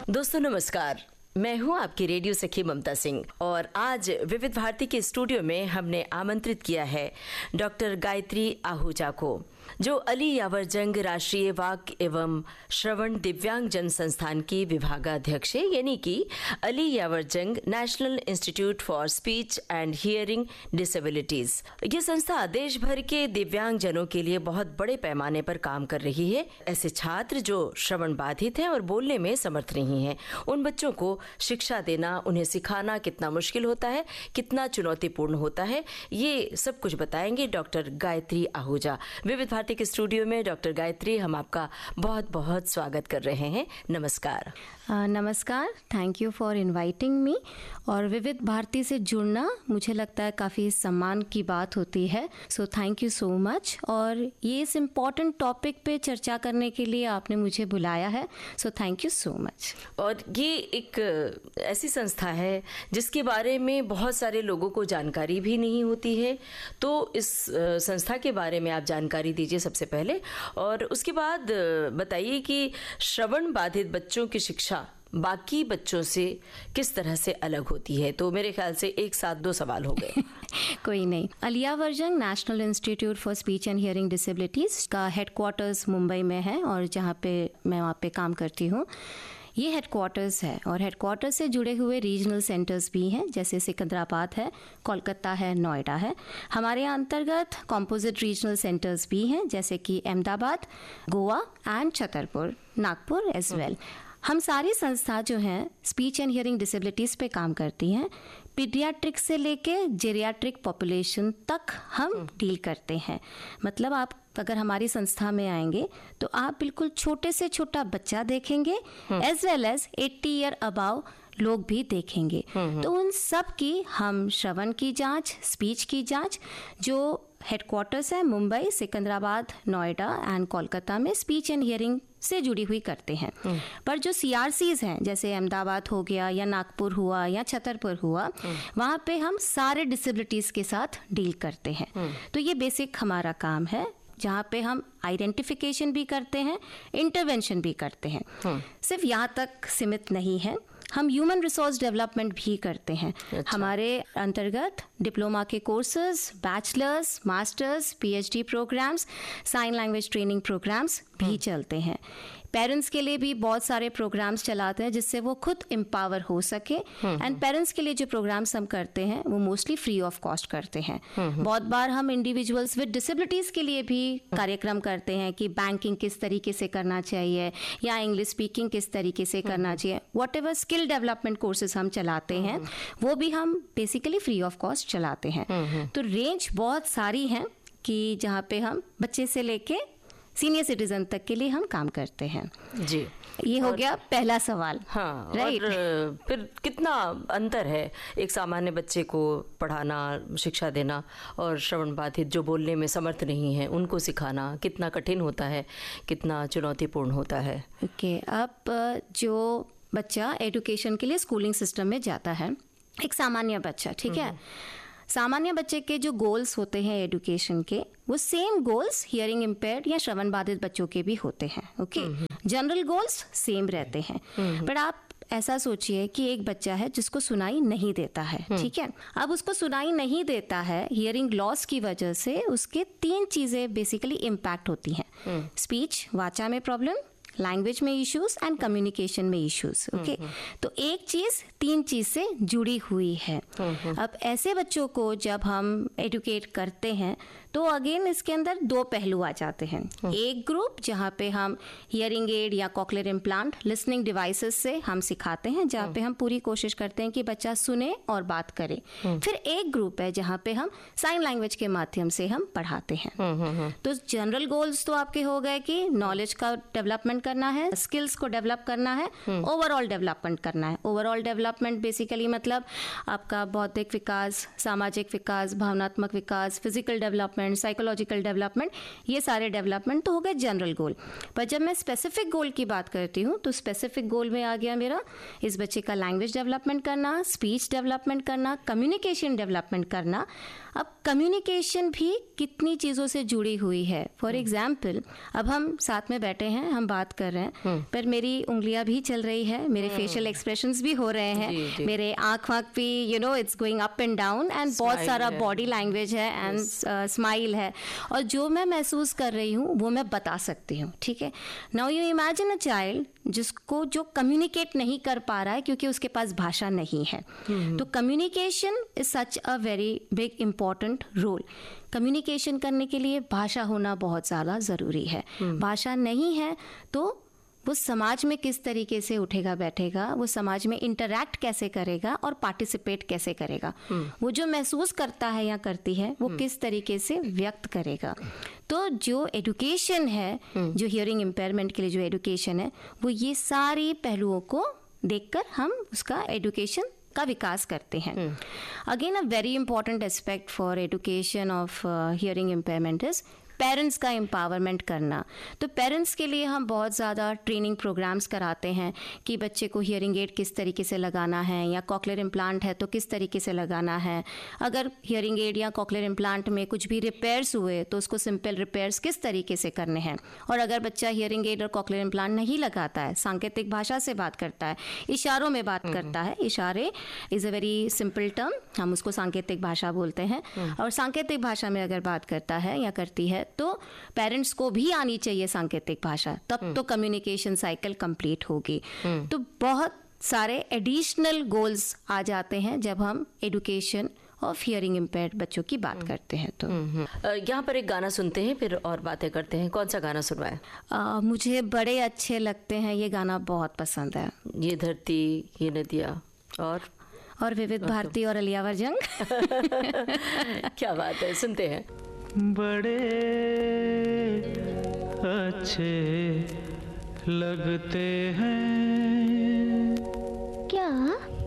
दोस्तों नमस्कार, मैं हूं आपकी रेडियो सखी ममता सिंह और आज विविध भारती के स्टूडियो में हमने आमंत्रित किया है डॉक्टर गायत्री आहूजा को, जो अली यावर जंग राष्ट्रीय वाक एवं श्रवण दिव्यांग जन संस्थान की विभागाध्यक्ष है, यानी कि अली यावर जंग national institute for speech and hearing disabilities. ये संस्था देश भर के दिव्यांग जनों के लिए बहुत बड़े पैमाने पर काम कर रही है। ऐसे छात्र जो श्रवण बाधित हैं और बोलने में समर्थ नहीं हैं, उन बच्चों को शिक्षा देना, उन्हें सिखाना कितना मुश्किल होता है, कितना चुनौतीपूर्ण होता है, ये सब कुछ बताएंगे डॉक्टर गायत्री आहूजा। विविध भारती के स्टूडियो में डॉक्टर गायत्री, हम आपका बहुत बहुत स्वागत कर रहे हैं। नमस्कार। नमस्कार, thank you for inviting me. और विविध भारती से जुड़ना मुझे लगता है काफ़ी सम्मान की बात होती है, so thank you so much. और ये इस इम्पॉर्टेंट टॉपिक पे चर्चा करने के लिए आपने मुझे बुलाया है, so thank you so much. और ये एक ऐसी संस्था है जिसके बारे में बहुत सारे लोगों को जानकारी भी नहीं होती है, तो इस संस्था के बारे में आप जानकारी दीजिए सबसे पहले, और उसके बाद बताइए कि श्रवण बाधित बच्चों की शिक्षा बाकी बच्चों से किस तरह से अलग होती है। तो मेरे ख्याल से एक साथ दो सवाल हो गए। कोई नहीं। अली यावर जंग national institute for speech and hearing disabilities का हेडक्वार्टर्स मुंबई में है और जहाँ पे मैं वहाँ पे काम करती हूँ, ये हेडक्वार्टर्स है। और हेडक्वार्टर्स से जुड़े हुए रीजनल सेंटर्स भी हैं, जैसे सिकंदराबाद है, कोलकाता है, नोएडा है। हमारे अंतर्गत कॉम्पोजिट रीजनल सेंटर्स भी हैं, जैसे कि Ahmedabad, Goa and Chhatarpur, Nagpur as well. हम सारी संस्था जो हैं स्पीच एंड हियरिंग डिसेबिलिटीज़ पे काम करती हैं। पीडियाट्रिक से लेके जेरियाट्रिक पॉपुलेशन तक हम डील करते हैं। मतलब आप अगर हमारी संस्था में आएंगे तो आप बिल्कुल छोटे से छोटा बच्चा देखेंगे, as well as 80 year above लोग भी देखेंगे। तो उन सब की हम श्रवण की जांच, स्पीच की जांच, जो हेडक्वार्टर्स है मुंबई, सिकंदराबाद, नोएडा एंड कोलकाता में स्पीच एंड हियरिंग से जुड़ी हुई करते हैं। पर जो CRCs हैं, जैसे अहमदाबाद हो गया या नागपुर हुआ या छतरपुर हुआ, वहाँ पे हम सारे डिसेबिलिटीज़ के साथ डील करते हैं। तो ये बेसिक हमारा काम है, जहाँ पे हम आइडेंटिफिकेशन भी करते हैं, इंटरवेंशन भी करते हैं। सिर्फ यहाँ तक सीमित नहीं है, हम ह्यूमन रिसोर्स डेवलपमेंट भी करते हैं। अच्छा। हमारे अंतर्गत डिप्लोमा के courses, bachelors, masters, PhD programmes, sign language training programmes भी चलते हैं। पेरेंट्स के लिए भी बहुत सारे प्रोग्राम्स चलाते हैं जिससे वो खुद एम्पावर हो सके। एंड पेरेंट्स के लिए जो प्रोग्राम्स हम करते हैं वो मोस्टली फ्री ऑफ कॉस्ट करते हैं। बहुत बार हम इंडिविजुअल्स विद डिसेबिलिटीज़ के लिए भी कार्यक्रम करते हैं कि बैंकिंग किस तरीके से करना चाहिए या इंग्लिश स्पीकिंग किस तरीके से करना चाहिए। What ever skill development courses हम चलाते हैं वो भी हम बेसिकली फ्री ऑफ कॉस्ट चलाते हैं। तो रेंज बहुत सारी है कि जहाँ पे हम बच्चे से लेके सीनियर सिटीजन तक के लिए हम काम करते हैं। जी, ये हो गया पहला सवाल। हाँ, राइट। और फिर कितना अंतर है एक सामान्य बच्चे को पढ़ाना, शिक्षा देना, और श्रवण बाधित जो बोलने में समर्थ नहीं है उनको सिखाना कितना कठिन होता है, कितना चुनौतीपूर्ण होता है? ओके, अब जो बच्चा एजुकेशन के लिए स्कूलिंग सिस्टम में जाता है, एक सामान्य बच्चा, ठीक है, सामान्य बच्चे के जो गोल्स होते हैं एजुकेशन के, वो सेम गोल्स हियरिंग इम्पेयर्ड या श्रवण बाधित बच्चों के भी होते हैं। ओके, जनरल गोल्स सेम रहते हैं। बट आप ऐसा सोचिए कि एक बच्चा है जिसको सुनाई नहीं देता है, ठीक है। अब उसको सुनाई नहीं देता है, हियरिंग लॉस की वजह से उसके 3 चीजें बेसिकली इम्पैक्ट होती हैं। स्पीच, वाचा में प्रॉब्लम, लैंग्वेज में इश्यूज एंड कम्युनिकेशन में इश्यूज। ओके, तो एक चीज 3 चीज से जुड़ी हुई है। अब ऐसे बच्चों को जब हम एडुकेट करते हैं तो अगेन इसके अंदर 2 पहलू आ जाते हैं। एक ग्रुप जहाँ पे हम हियरिंग एड या कॉक्लियर इम्प्लांट, लिसनिंग डिवाइसेस से हम सिखाते हैं, जहाँ पे हम पूरी कोशिश करते हैं कि बच्चा सुने और बात करे। फिर एक ग्रुप है जहाँ पे हम साइन लैंग्वेज के माध्यम से हम पढ़ाते हैं। तो जनरल गोल्स तो आपके हो गए कि नॉलेज का डेवलपमेंट करना है, स्किल्स को डेवलप करना है, ओवरऑल डेवलपमेंट करना है। ओवरऑल डेवलपमेंट बेसिकली मतलब आपका बौद्धिक विकास, सामाजिक विकास, भावनात्मक विकास, physical development, development, psychological development, ये सारे डेवलपमेंट तो हो गए जनरल गोल। पर जब मैं स्पेसिफिक गोल की बात करती हूँ तो स्पेसिफिक गोल में आ गया मेरा इस बच्चे का लैंग्वेज डेवलपमेंट करना, स्पीच डेवलपमेंट करना, कम्युनिकेशन डेवलपमेंट करना। अब कम्युनिकेशन भी कितनी चीज़ों से जुड़ी हुई है। फॉर एग्जाम्पल, अब हम साथ में बैठे हैं, हम बात कर रहे हैं, पर मेरी उंगलियां भी चल रही है, मेरे फेशियल एक्सप्रेशंस भी हो रहे हैं, मेरे आँख भी it's going up and down, and बहुत सारा बॉडी लैंग्वेज है एंड स्माइल है, और जो मैं महसूस कर रही हूँ वो मैं बता सकती हूँ। ठीक है, now you imagine a child जो कम्युनिकेट नहीं कर पा रहा है क्योंकि उसके पास भाषा नहीं है। तो communication is such a very big important role. Communication करने के लिए भाषा होना बहुत ज़्यादा ज़रूरी है। भाषा नहीं है तो वो समाज में किस तरीके से उठेगा बैठेगा, वो समाज में इंटरैक्ट कैसे करेगा और पार्टिसिपेट कैसे करेगा, वो जो महसूस करता है या करती है वो किस तरीके से व्यक्त करेगा। तो जो एजुकेशन है, जो हियरिंग इम्पेयरमेंट के लिए जो एजुकेशन है, वो ये सारी पहलुओं को देखकर हम उसका एजुकेशन का विकास करते हैं। Again a very important aspect for education of hearing impairment is parents का एम्पावरमेंट करना। तो पेरेंट्स के लिए हम बहुत ज़्यादा ट्रेनिंग प्रोग्राम्स कराते हैं कि बच्चे को हियरिंग एड किस तरीके से लगाना है, या कॉकलियर इम्प्लांट है तो किस तरीके से लगाना है। अगर हियरिंग एड या कॉकलियर इम्प्लांट में कुछ भी रिपेयर्स हुए तो उसको सिंपल रिपेयर्स किस तरीके से करने हैं। और अगर बच्चा हियरिंग एड और कॉकलियर इम्प्लांट नहीं लगाता है, सांकेतिक भाषा से बात करता है, इशारों में बात करता है, इशारे is a very simple term, हम उसको सांकेतिक भाषा बोलते हैं, और सांकेतिक भाषा में अगर बात करता है या करती है तो पेरेंट्स को भी आनी चाहिए सांकेतिक भाषा, तब तो कम्युनिकेशन साइकिल कंप्लीट होगी। तो बहुत सारे एडिशनल गोल्स आ जाते हैं जब हम एजुकेशन ऑफ हियरिंग इम्पेयर्ड बच्चों की बात करते हैं। तो यहाँ पर एक गाना सुनते हैं, फिर और बातें करते हैं। कौन सा गाना सुनवाएं? मुझे बड़े अच्छे लगते हैं, ये गाना बहुत पसंद है, ये धरती ये नदियाँ और विविध भारती और अलियावर जंग। क्या बात है, सुनते हैं। बड़े अच्छे लगते हैं क्या